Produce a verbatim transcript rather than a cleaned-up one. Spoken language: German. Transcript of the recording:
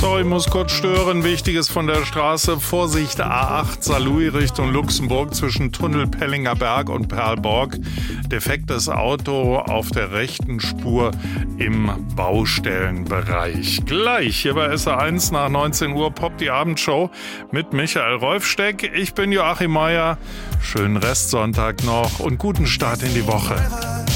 Sorry, muss kurz stören. Wichtiges von der Straße. Vorsicht, A acht, Saarlouis Richtung Luxemburg zwischen Tunnel Pellinger Berg und Perlborg. Defektes Auto auf der rechten Spur im Baustellenbereich. Gleich hier bei S R eins nach neunzehn Uhr poppt die Abendshow mit Michael Rolfsteck. Ich bin Joachim Meier. Schönen Restsonntag noch und guten Start in die Woche.